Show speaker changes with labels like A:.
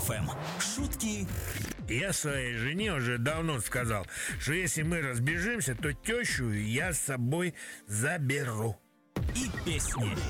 A: ФМ. Шутки.
B: Я своей жене уже давно сказал, что если мы разбежимся, то тещу я с собой заберу.
A: И песни.